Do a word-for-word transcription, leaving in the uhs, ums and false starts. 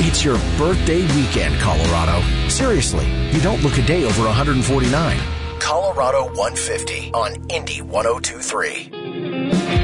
It's your birthday weekend, Colorado. Seriously, you don't look a day over one hundred forty-nine. Colorado one fifty on Indy one oh two three.